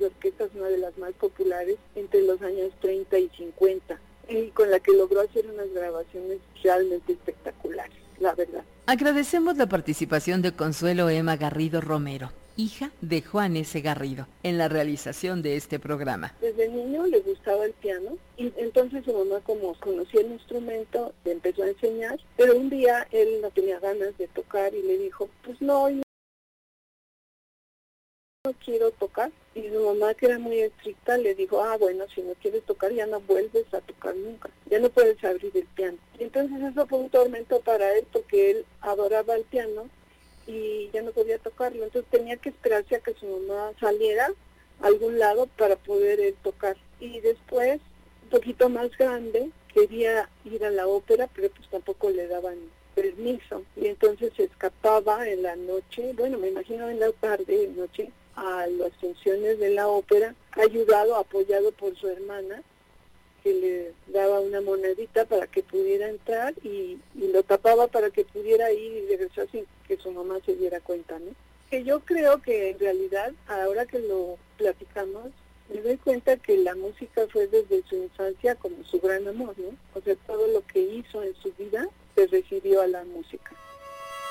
de orquesta, una de las más populares entre los años 30 y 50, y con la que logró hacer unas grabaciones realmente espectaculares, la verdad. Agradecemos la participación de Consuelo Emma Garrido Romero, hija de Juan S. Garrido, en la realización de este programa. Desde niño le gustaba el piano y entonces su mamá, como conocía el instrumento, le empezó a enseñar, pero un día él no tenía ganas de tocar y le dijo, pues no quiero tocar. Y su mamá, que era muy estricta, le dijo, bueno, si no quieres tocar ya no vuelves a tocar nunca, ya no puedes abrir el piano. Y entonces eso fue un tormento para él porque él adoraba el piano y ya no podía tocarlo, entonces tenía que esperarse a que su mamá saliera a algún lado para poder él tocar. Y después, un poquito más grande, quería ir a la ópera, pero pues tampoco le daban permiso, y entonces se escapaba en la noche, bueno, me imagino en la tarde, noche, a las funciones de la ópera, apoyado por su hermana, que le daba una monedita para que pudiera entrar y lo tapaba para que pudiera ir y regresar sin que su mamá se diera cuenta, ¿no? Que yo creo que en realidad, ahora que lo platicamos, me doy cuenta que la música fue desde su infancia como su gran amor, ¿no? O sea, todo lo que hizo en su vida se refirió a la música.